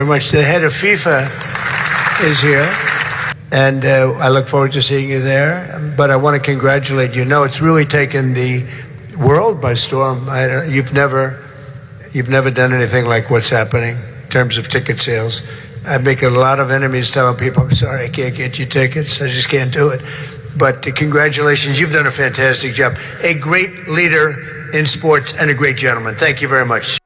very much. The head of FIFA is here, and I look forward to seeing you there. But I want to congratulate you. No, it's really taken the world by storm. You've never done anything like what's happening in terms of ticket sales. I make a lot of enemies telling people, I'm sorry, I can't get you tickets. I just can't do it. But congratulations. You've done a fantastic job. A great leader in sports and a great gentleman. Thank you very much.